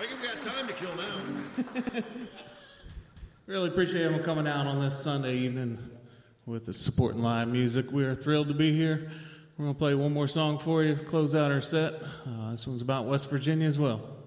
I think we've got time to kill now. Really appreciate everyone coming out on this Sunday evening with the supporting live music. We are thrilled to be here. We're going to play one more song for you, close out our set. This one's about West Virginia as well.